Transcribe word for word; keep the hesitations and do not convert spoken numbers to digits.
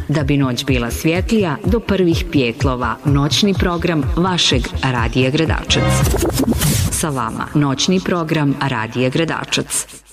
Da bi noć bila svjetlija, do prvih pjetlova, noćni program vašeg Radija Gradačac. Sa vama, noćni program Radija Gradačac.